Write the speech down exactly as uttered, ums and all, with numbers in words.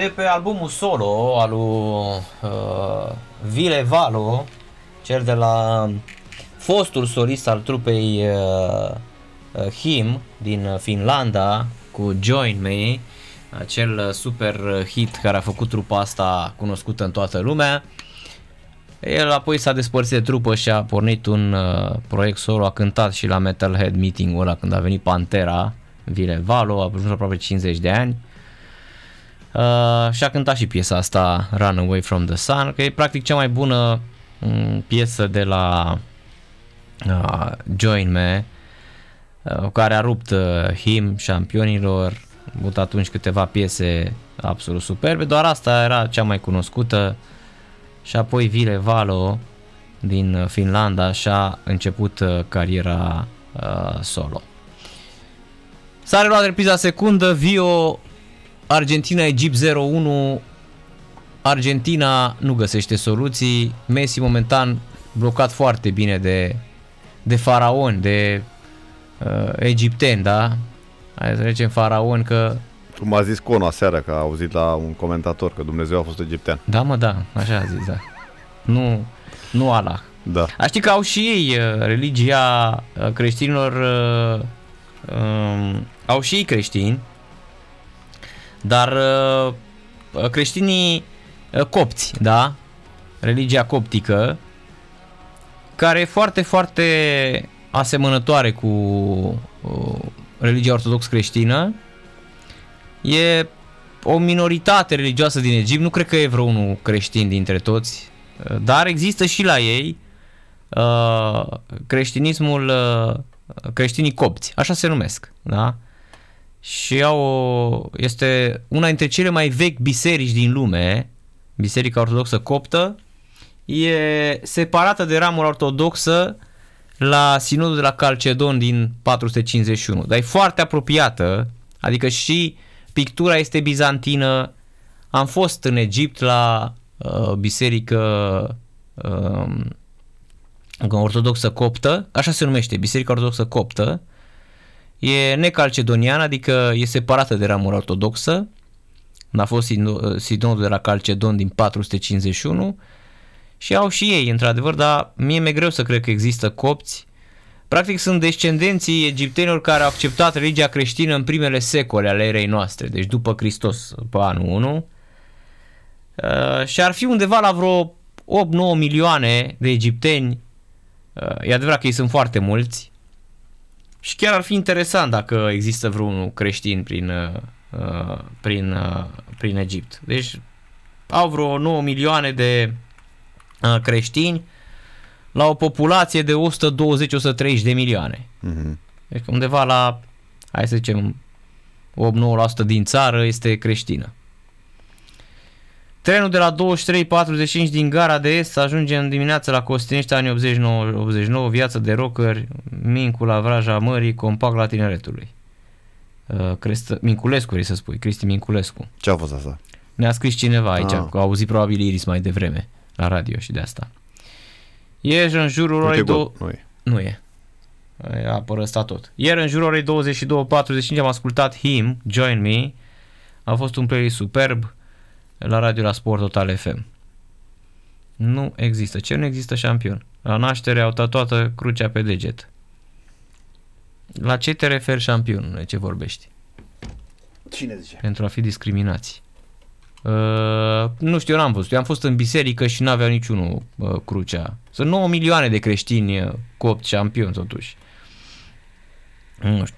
de pe albumul solo al lui uh, Ville Valo, cel de la fostul solist al trupei uh, uh, Him din Finlanda cu Join Me, acel super hit care a făcut trupa asta cunoscută în toată lumea. El apoi s-a despărțit de trupă și a pornit un uh, proiect solo, a cântat și la Metalhead Meeting-ul ăla când a venit Pantera, Ville Valo, a ajuns aproape cincizeci de ani. Uh, și a cântat și piesa asta, Run Away From The Sun, că e practic cea mai bună um, piesă de la uh, Join Me, uh, care a rupt uh, Him șampionilor, a avut atunci câteva piese absolut superbe, doar asta era cea mai cunoscută. Și apoi Ville Valo din Finlanda și-a început uh, cariera uh, solo. S-a reluat repriza secundă, Vio, Argentina-Egipt zero unu, Argentina nu găsește soluții, Messi momentan blocat foarte bine de, de faraoni, de uh, egipteni, da? Hai să zicem faraoni că... Cum a zis Cono aseară, că a auzit la un comentator că Dumnezeu a fost egiptean. Da, mă, da, așa a zis, da. Nu, nu Allah. Da. A ști că au și ei uh, religia uh, creștinilor, uh, um, au și ei creștini, dar uh, creștinii uh, copți, da? Religia coptică, care e foarte, foarte asemănătoare cu uh, religia ortodox creștină. E o minoritate religioasă din Egipt, nu cred că e vreunul creștin dintre toți, dar există și la ei uh, creștinismul, uh, creștinii copți, așa se numesc, da? Și au o, este una dintre cele mai vechi biserici din lume, Biserica Ortodoxă Coptă, e separată de ramura ortodoxă la sinodul de la Calcedon din patru sute cincizeci și unu, dar e foarte apropiată, adică și pictura este bizantină. Am fost în Egipt la uh, biserică uh, ortodoxă coptă, așa se numește, Biserica Ortodoxă Coptă. E necalcedoniană, adică e separată de ramura ortodoxă. A fost sinodul de la Calcedon din patru sute cincizeci și unu și au și ei, într-adevăr, dar mie mi-e greu să cred că există copți. Practic sunt descendenții egiptenilor care au acceptat religia creștină în primele secole ale erei noastre, deci după Hristos, pe anul unu. Uh, și ar fi undeva la vreo opt nouă milioane de egipteni. Uh, e adevărat că ei sunt foarte mulți. Și chiar ar fi interesant dacă există vreunul creștin prin, uh, prin, uh, prin Egipt. Deci au vreo nouă milioane de uh, creștini la o populație de o sută douăzeci - o sută treizeci de milioane. Uh-huh. Deci undeva la, hai să zicem, opt nouă la sută din țară este creștină. Trenul de la douăzeci și trei patruzeci și cinci din Gara de Est ajunge în dimineața la Costinești, anii optzeci și nouă, viață de rocker, Mincu la vraja mării, compact la tineretului. Uh, Crestă, Minculescu, vrei să spui, Cristi Minculescu. Ce a fost asta? Ne-a scris cineva aici, ah. că a auzit probabil Iris mai devreme la radio și de asta. Ieri în jurul orei două... Nu e. Nu e. A părăstat tot. Ieri în jurul orei douăzeci și două patruzeci și cinci am ascultat Him, Join Me. A fost un playlist superb la radio la Sport Total F M. Nu există. Ce nu există șampion? La naștere au tatuată crucea pe deget. La ce te referi șampion? Ce vorbești? Cine zice? Pentru a fi discriminați. Uh, nu știu, eu n-am văzut. Eu am fost în biserică și n-aveau niciunul uh, crucea. Sunt nouă milioane de creștini uh, copți șampioni totuși. Nu știu.